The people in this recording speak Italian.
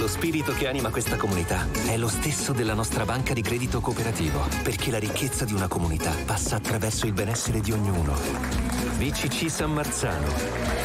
Lo spirito che anima questa comunità è lo stesso della nostra banca di credito cooperativo, perché la ricchezza di una comunità passa attraverso il benessere di ognuno. BCC San Marzano.